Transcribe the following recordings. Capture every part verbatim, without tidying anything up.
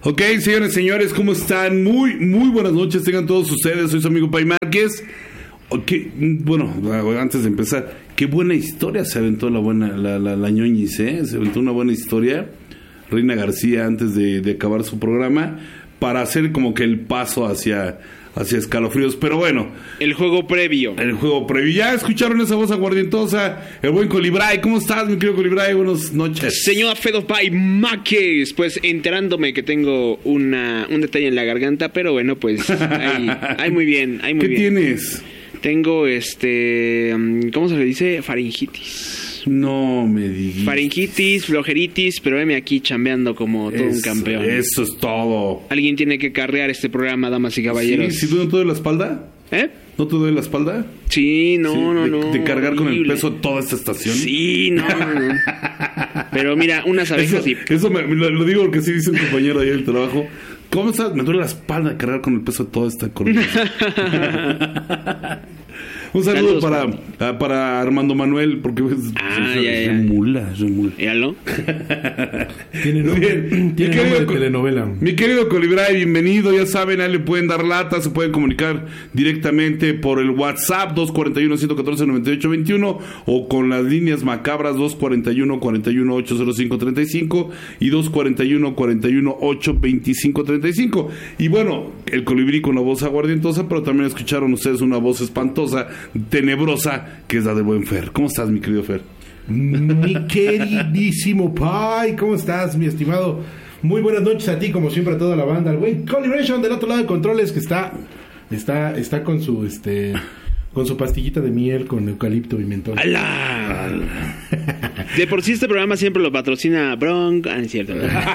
Ok, señores, señores, ¿cómo están? Muy, muy buenas noches, tengan todos ustedes. Soy su amigo Pai Márquez. Okay, bueno, antes de empezar, qué buena historia se aventó la buena, la, la, la ñoñis, ¿eh? Se aventó una buena historia Reina García antes de, de acabar su programa para hacer como que el paso hacia, hacia escalofríos. Pero bueno, el juego previo. El juego previo. Ya escucharon esa voz aguardientosa, el buen Colibray. ¿Cómo estás, mi querido Colibray? Buenas noches. Señor Fedo Pai Márquez, pues enterándome que tengo una, un detalle en la garganta, pero bueno, pues ahí, ahí muy bien, ahí muy ¿Qué bien. tienes? Tengo este, ¿cómo se le dice? Faringitis. No me digas. Faringitis, flojeritis, pero heme aquí chambeando como todo eso, un campeón. Eso es todo. Alguien tiene que carrear este programa, damas y caballeros. ¿Sí? ¿Sí tú no te duele la espalda? ¿Eh? ¿No te duele la espalda? Sí, no, sí, no, de, no. De cargar horrible. con el peso toda esta estación. Sí, no, no, no. Pero mira, unas abejas Eso, y... eso me, lo, lo digo porque sí dice un compañero ahí del trabajo. ¿Cómo estás? Me duele la espalda de cargar con el peso de toda esta corona. Un saludo para, para, para Armando Manuel, porque es, ah, es, ya, es ya. mula, es mula. ¿Míralo? Tiene nombre, Bien, tiene nombre de telenovela. Mi querido Colibray, bienvenido. Ya saben, ahí le pueden dar lata, se pueden comunicar directamente por el WhatsApp dos cuatro uno, uno uno cuatro, nueve ocho dos uno o con las líneas macabras dos cuatro uno, cuatro uno ocho cero cinco tres cinco y dos cuatro uno, cuatro uno ocho dos cinco tres cinco. Y bueno, el Colibrí con la voz aguardientosa, pero también escucharon ustedes una voz espantosa, tenebrosa, que es la de buen Fer. ¿Cómo estás, mi querido Fer? Mi queridísimo Pai, ¿cómo estás, mi estimado? Muy buenas noches a ti, como siempre a toda la banda. El güey Colibration del otro lado de controles, que está está está con su este con su pastillita de miel con eucalipto y mentol. ¡Hala! De por sí este programa siempre lo patrocina Bronc. Ah, es cierto.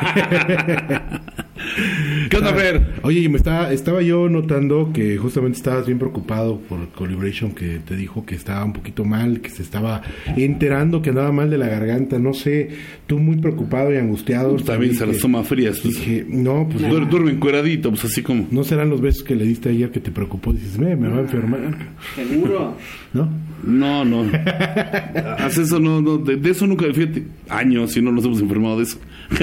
¿Qué onda, Fer? Oye, me estaba, estaba yo notando que justamente estabas bien preocupado por Colibration, que te dijo que estaba un poquito mal, que se estaba enterando que andaba mal de la garganta, no sé, tú muy preocupado y angustiado. Pues también se las toma frías. Pues. Dije, no, pues... Duerme, duerme encueradito, pues así como... No serán los besos que le diste ayer que te preocupó, dices, me, me va a enfermar. ¿Seguro? ¿No? No, no. Haz eso, no, no, de, de eso nunca, fíjate, años y no nos hemos enfermado de eso.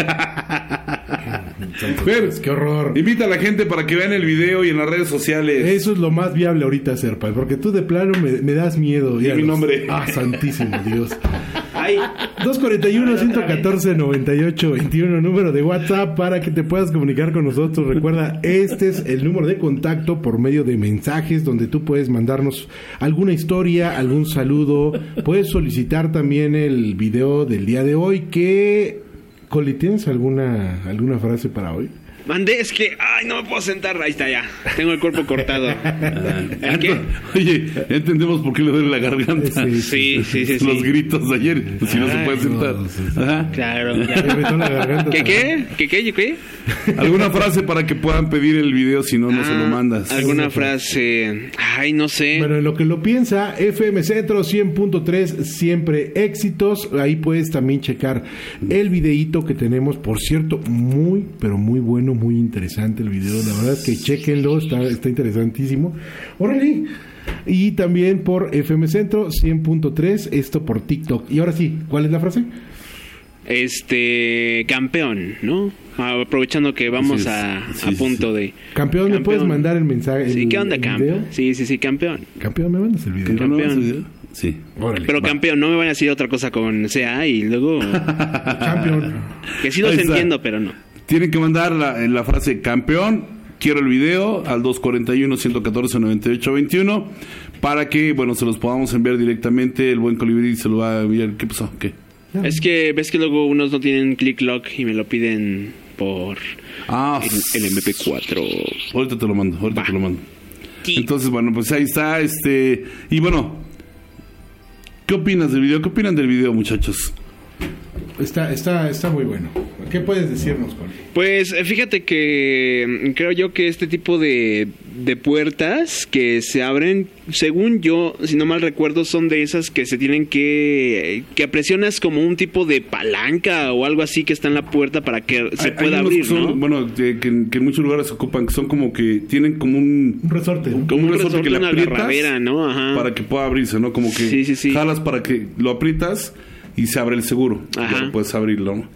Fer, qué horror. Invita a la gente para que vean el video y en las redes sociales. Eso es lo más viable ahorita, Serpa, porque tú de plano me, me das miedo. Y mi nombre. Ah, santísimo Dios. dos cuatro uno, uno uno cuatro, nueve ocho dos uno, número de WhatsApp para que te puedas comunicar con nosotros. Recuerda, este es el número de contacto por medio de mensajes donde tú puedes mandarnos alguna historia, algún saludo. Puedes solicitar también el video del día de hoy. Que, Coli, ¿tienes alguna, alguna frase para hoy? Mandé, es que, ay, no me puedo sentar. Ahí está ya, tengo el cuerpo cortado. ¿El qué? Oye, entendemos por qué le duele la garganta. Sí, sí, sí, sí, Los sí. gritos de ayer, si no se puede sentar. No, sí, sí. Ajá. Claro, Me ya. metió la garganta. ¿Qué, qué? ¿Qué, qué, qué? ¿Alguna frase para que puedan pedir el video si no, no Ah, se lo mandas? ¿Alguna frase? Ay, no sé. Bueno, en lo que lo piensa, F M Centro cien punto tres, siempre éxitos. Ahí puedes también checar el videíto que tenemos. Por cierto, muy, pero muy bueno, muy interesante el video. La verdad es que chequenlo, está, está interesantísimo. ¡Órale! Y también por F M Centro cien punto tres, esto por TikTok. Y ahora sí, ¿cuál es la frase? Este, campeón, ¿no? Aprovechando que vamos Sí, a, sí, a sí, punto sí. de... Campeón, ¿me puedes mandar el mensaje? Sí, el- ¿qué onda, el camp? video? Sí, sí, sí, campeón. Campeón, ¿me mandas el video? ¿Que no campeón. mandas el video? Sí. Órale, Pero va. campeón, no me van a decir otra cosa con C A y luego... Campeón. Que sí los Ahí está. entiendo, pero no. Tienen que mandar la, la frase campeón, quiero el video, al dos cuatro uno, uno uno cuatro, nueve ocho dos uno para que, bueno, se los podamos enviar directamente. El buen Colibrí se lo va a enviar. ¿Qué pasó? ¿Qué? Es que ves que luego unos no tienen click lock y me lo piden por Ah, el, el M P cuatro. ahorita te lo mando, ahorita Va. te lo mando. Sí. Entonces, bueno, pues ahí está, este... Y bueno, ¿qué opinas del video? ¿Qué opinan del video, muchachos? Está, está, está muy bueno. ¿Qué puedes decirnos, Coli? Pues eh, fíjate que mm, creo yo que este tipo de, de puertas que se abren, según yo, si no mal recuerdo, son de esas que se tienen que... que presionas como un tipo de palanca o algo así que está en la puerta para que se Hay- pueda hay unos abrir, que son, ¿no? Bueno, que, que en que en muchos lugares se ocupan, que son como que tienen como un... Un resorte. ¿no? Como un resorte que le una aprietas agarradera, ¿no? Ajá. para que pueda abrirse, ¿no? Como que Sí, sí, sí. jalas para que lo aprietas y se abre el seguro. Ajá. Ya puedes abrirlo, ¿no?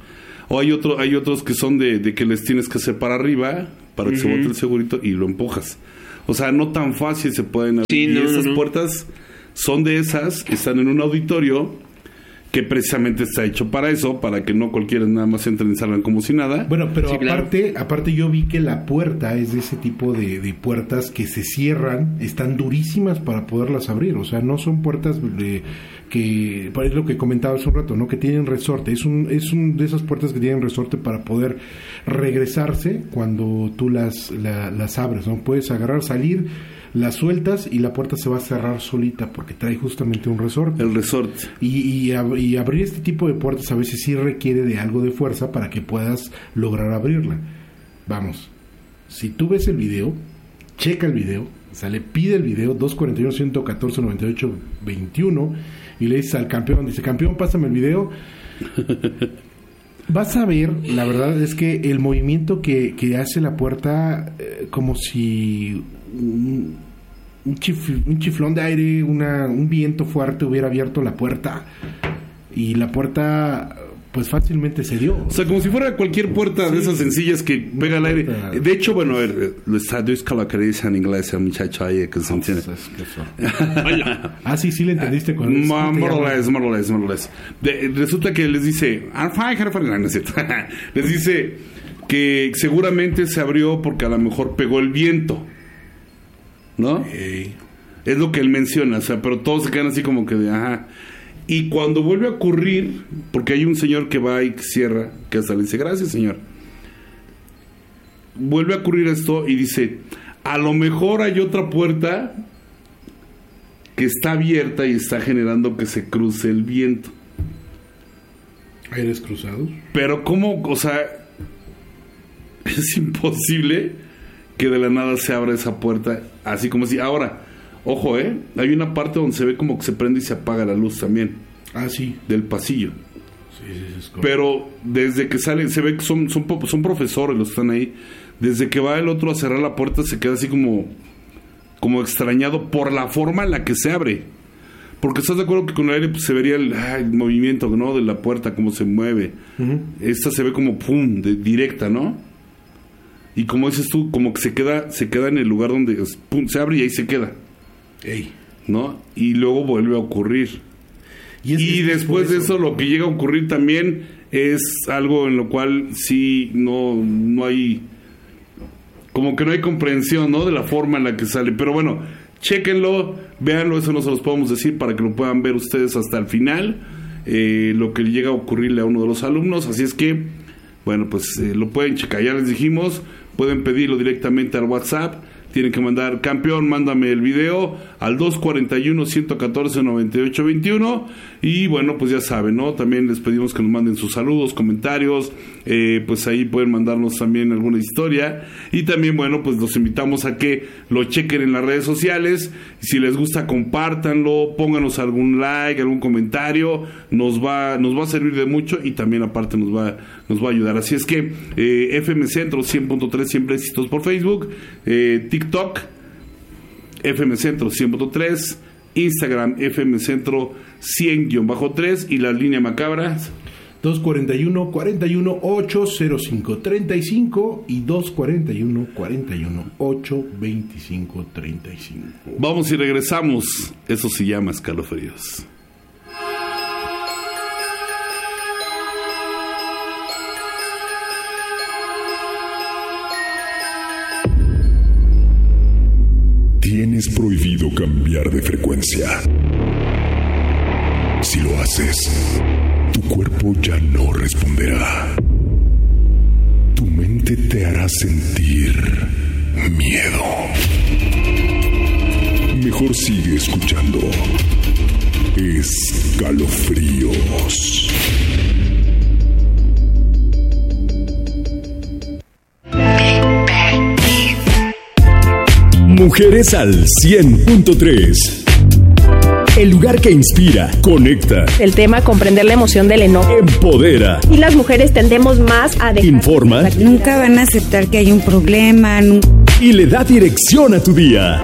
O hay otro, hay otros que son de, de que les tienes que hacer para arriba, para que uh-huh. se bote el segurito y lo empujas. O sea, no tan fácil se pueden abrir. Sí, y no, esas no, no. puertas son de esas, están en un auditorio que precisamente está hecho para eso, para que no cualquiera nada más entren y salgan como si nada. Bueno, pero sí, aparte, claro. aparte yo vi que la puerta es de ese tipo de, de puertas que se cierran, están durísimas para poderlas abrir, o sea, no son puertas de, que, es lo que comentaba hace un rato, ¿no? Que tienen resorte, es un, es un de esas puertas que tienen resorte para poder regresarse cuando tú las, la, las abres, ¿no? Puedes agarrar, salir, las sueltas y la puerta se va a cerrar solita porque trae justamente un resorte. El resorte. Y, y, ab- y abrir este tipo de puertas a veces sí requiere de algo de fuerza para que puedas lograr abrirla. Vamos, si tú ves el video, checa el video, sale, pide el video, dos cuatro uno, uno uno cuatro, nueve ocho dos uno y le dices al campeón, dice, campeón, pásame el video. Vas a ver, la verdad es que el movimiento que, que hace la puerta, eh, como si un, un, chif, un chiflón de aire, una, un viento fuerte hubiera abierto la puerta y la puerta pues fácilmente se dio. O sea, como si fuera cualquier puerta sí. de esas sencillas que pega al aire. De hecho, bueno, a ver, los estadios que lo que dice en inglés el muchacho ahí que se entiende. Ah, sí, sí le entendiste con eso. More or less, more or less, more or less. De, resulta que les dice, les dice que seguramente se abrió porque a lo mejor pegó el viento, ¿no? Hey. Es lo que él menciona, o sea, pero todos se quedan así como que de, ajá. Y cuando vuelve a ocurrir, porque hay un señor que va y cierra, que hasta le dice, gracias señor. Vuelve a ocurrir esto y dice, a lo mejor hay otra puerta que está abierta y está generando que se cruce el viento. ¿Aires cruzados? Pero cómo, o sea, es imposible que de la nada se abra esa puerta, así como si, ahora... Ojo, ¿eh? Hay una parte donde se ve como que se prende y se apaga la luz también. Ah, sí. Del pasillo. Sí, sí, es como... Pero desde que sale, se ve que son, son, son profesores los que están ahí. Desde que va el otro a cerrar la puerta se queda así como, como extrañado por la forma en la que se abre. Porque estás de acuerdo que con el aire pues, se vería el, ay, el movimiento, ¿no? De la puerta, cómo se mueve. Uh-huh. Esta se ve como pum, de, directa, ¿no? Y como dices tú, como que se queda, se queda en el lugar donde pum, se abre y ahí se queda. Ey. ¿No? Y luego vuelve a ocurrir. Y, es, y es, después es de eso, lo que llega a ocurrir también es algo en lo cual sí no, no hay, como que no hay comprensión, ¿no? De la forma en la que sale. Pero bueno, chéquenlo, véanlo, eso no se los podemos decir para que lo puedan ver ustedes hasta el final, eh, lo que llega a ocurrirle a uno de los alumnos. Así es que, bueno, pues eh, lo pueden checar, ya les dijimos, pueden pedirlo directamente al WhatsApp. Tienen que mandar, campeón, mándame el video al dos cuatro uno, uno uno cuatro, nueve ocho dos uno. Y bueno, pues ya saben, ¿no? También les pedimos que nos manden sus saludos, comentarios. Eh, pues ahí pueden mandarnos también alguna historia. Y también, bueno, pues los invitamos a que lo chequen en las redes sociales. Si les gusta, compártanlo, pónganos algún like, algún comentario. Nos va, nos va a servir de mucho y también aparte nos va, nos va a ayudar. Así es que eh, F M Centro cien punto tres, siempre éxitos por Facebook, eh, TikTok, F M Centro cien punto tres, Instagram F M Centro cien guión tres y la línea macabra dos cuatro uno, cuatro uno, ocho cero cinco, treinta y cinco y dos cuatro uno, cuatro uno, ocho veinticinco, treinta y cinco. Vamos y regresamos. Eso se llama escalofríos. Tienes prohibido cambiar de frecuencia. Si lo haces, tu cuerpo ya no responderá. Tu mente te hará sentir miedo. Mejor sigue escuchando Escalofríos. Mujeres al cien punto tres. El lugar que inspira, conecta. El tema, comprender la emoción del enojo. Empodera. Y las mujeres tendemos más a dejar... Informa. Nunca van a aceptar que hay un problema. Nunca... Y le da dirección a tu día.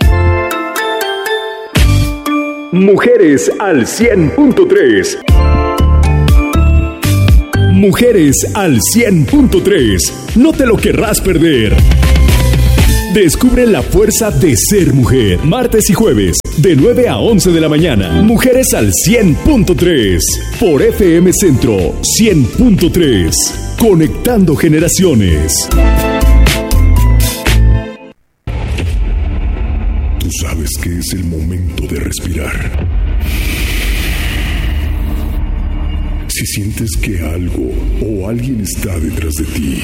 Mujeres al cien punto tres. Mujeres al cien punto tres. No te lo querrás perder. Descubre la fuerza de ser mujer. Martes y jueves, de nueve a once de la mañana. Mujeres al cien punto tres. Por F M Centro cien punto tres. Conectando generaciones. Tú sabes que es el momento de respirar. Si sientes que algo o alguien está detrás de ti,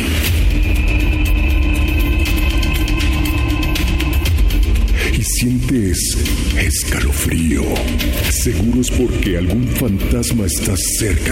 y sientes escalofrío, seguro es porque algún fantasma está cerca